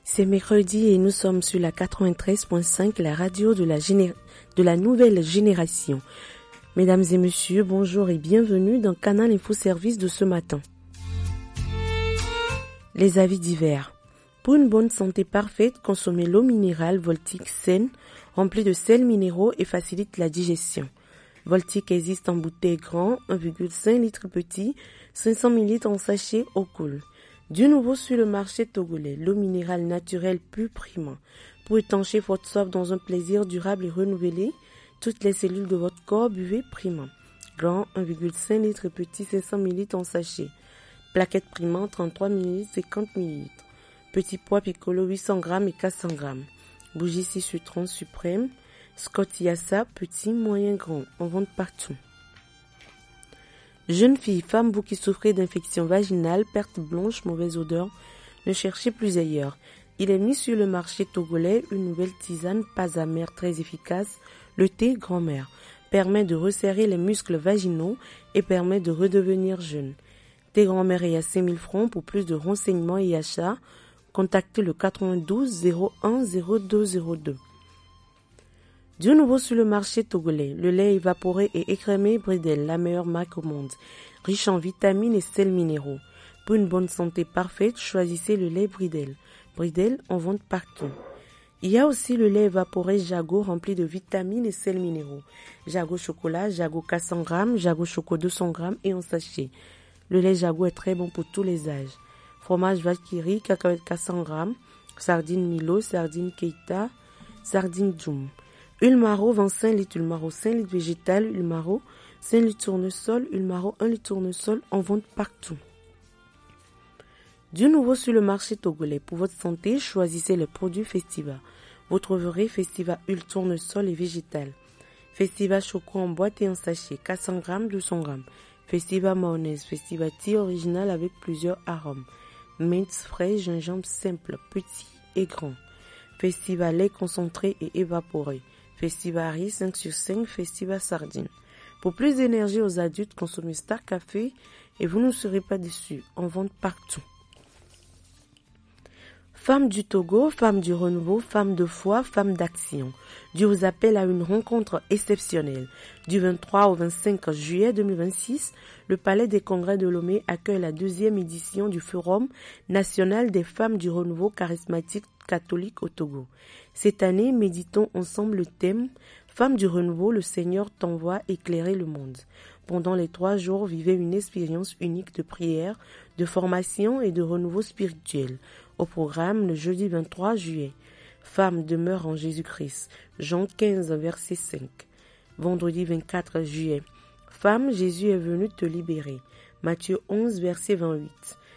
C'est mercredi et nous sommes sur la 93.5, la radio de la nouvelle génération. Mesdames et messieurs, bonjour et bienvenue dans Canal Info Service de ce matin. Les avis divers. Pour une bonne santé parfaite, consommez l'eau minérale Voltic saine, remplie de sels minéraux et facilite la digestion. Voltic existe en bouteille grand, 1,5 litre petit, 500 ml en sachet eau cool. Du nouveau sur le marché togolais, l'eau minérale naturelle plus prima. Pour étancher votre soif dans un plaisir durable et renouvelé, toutes les cellules de votre corps, buvez prima. Grand, 1,5 litre petit, 500 ml en sachet. Plaquette prima, 33 ml, 50 ml. Petit pois piccolo, 800 g et 400 g. Bougie 6 citron suprême. Scott Yassa, petit, moyen, grand. En vente partout. Jeune fille, femme, vous qui souffrez d'infection vaginale, perte blanche, mauvaise odeur, ne cherchez plus ailleurs. Il est mis sur le marché togolais une nouvelle tisane pas amère très efficace, le thé grand-mère. Permet de resserrer les muscles vaginaux et permet de redevenir jeune. Thé grand-mère est à 5 000 francs. Pour plus de renseignements et achats, contactez le 92 01 0202. Du nouveau sur le marché togolais, le lait évaporé et écrémé Bridel, la meilleure marque au monde, riche en vitamines et sels minéraux. Pour une bonne santé parfaite, choisissez le lait Bridel. Bridel en vente partout. Il y a aussi le lait évaporé Jago rempli de vitamines et sels minéraux. Jago chocolat, Jago 400 g, Jago choco 200 g et en sachet. Le lait Jago est très bon pour tous les âges. Fromage vache qui rit, cacahuètes 400 g, sardines Milo, sardines Keita, sardines Djoum. Huile Maro, 25 litres, huile Maro 5 litres végétale, huile Maro 5 litres tournesol, huile Maro 1 litre tournesol en vente partout. Du nouveau sur le marché togolais, pour votre santé, choisissez les produits Festiva. Vous trouverez Festiva huile tournesol et végétale. Festiva choco en boîte et en sachet, 400 g, 200 g. Festiva mayonnaise, Festiva thé original avec plusieurs arômes. Mint frais, gingembre simple, petit et grand. Festiva lait concentré et évaporé. Festiva riz 5 sur 5, Festiva sardine. Pour plus d'énergie aux adultes, consommez Star Café et vous ne serez pas déçus. En vente partout. Femmes du Togo, femmes du renouveau, femmes de foi, femmes d'action. Dieu vous appelle à une rencontre exceptionnelle. Du 23 au 25 juillet 2026, le Palais des Congrès de Lomé accueille la 2e édition du Forum national des femmes du renouveau charismatique catholique au Togo. Cette année, méditons ensemble le thème « Femmes du renouveau, le Seigneur t'envoie éclairer le monde ». Pendant les 3 jours, vivez une expérience unique de prière, de formation et de renouveau spirituel. Au programme, le jeudi 23 juillet, Femmes demeure en Jésus-Christ, Jean 15, verset 5. Vendredi 24 juillet, Femme, Jésus est venu te libérer, Matthieu 11, verset 28.